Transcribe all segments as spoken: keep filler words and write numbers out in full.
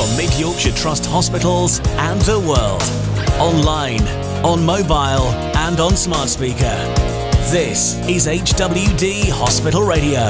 from Mid Yorkshire Trust hospitals and the world. Online, on mobile and on smart speaker. This is H W D Hospital Radio.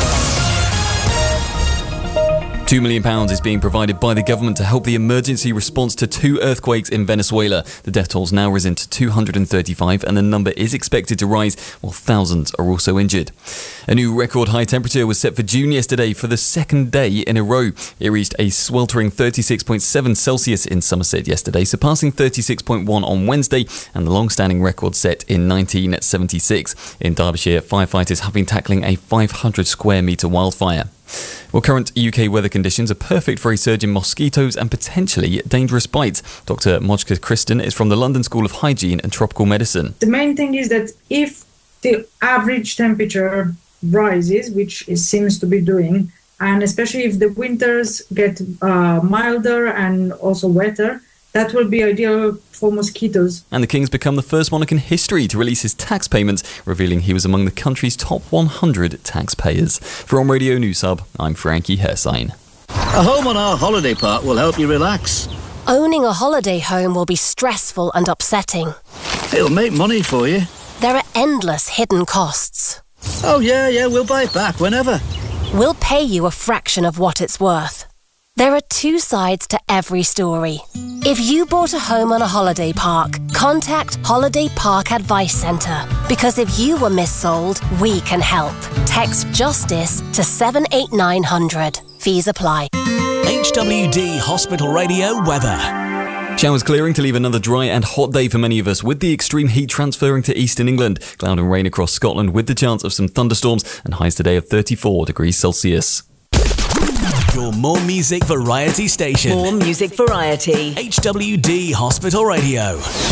Two million pounds is being provided by the government to help the emergency response to two earthquakes in Venezuela. The death toll's now risen to two hundred thirty-five and the number is expected to rise while thousands are also injured. A new record high temperature was set for June yesterday for the second day in a row. It reached a sweltering thirty-six point seven Celsius in Somerset yesterday, surpassing thirty-six point one on Wednesday and the long-standing record set in nineteen seventy-six. In Derbyshire, firefighters have been tackling a five hundred square metre wildfire. Well, current U K weather conditions are perfect for a surge in mosquitoes and potentially dangerous bites. Doctor Mojka Kristen is from the London School of Hygiene and Tropical Medicine. The main thing is that if the average temperature rises, which it seems to be doing, and especially if the winters get uh, milder and also wetter, that will be ideal for mosquitoes. And the King's become the first monarch in history to release his tax payments, revealing he was among the country's top one hundred taxpayers. From Radio News Hub, I'm Frankie Hersign. A home on our holiday park will help you relax. Owning a holiday home will be stressful and upsetting. It'll make money for you. There are endless hidden costs. Oh yeah, yeah, we'll buy it back whenever. We'll pay you a fraction of what it's worth. There are two sides to every story. If you bought a home on a holiday park, contact Holiday Park Advice Centre. Because if you were missold, we can help. Text JUSTICE to seven eight nine hundred. Fees apply. H W D Hospital Radio weather. Showers clearing to leave another dry and hot day for many of us, with the extreme heat transferring to eastern England. Cloud and rain across Scotland with the chance of some thunderstorms and highs today of thirty-four degrees Celsius. Your more music variety station. More music variety. H W D Hospital Radio.